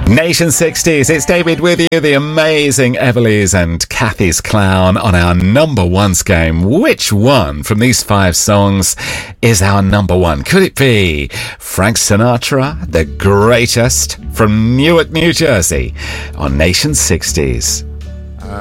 Nation 60s, it's David with you, the amazing Everly's and Kathy's Clown on our number ones game. Which one from these 5 songs is our number one? Could it be Frank Sinatra, the greatest, from Newark, New Jersey, on Nation 60s?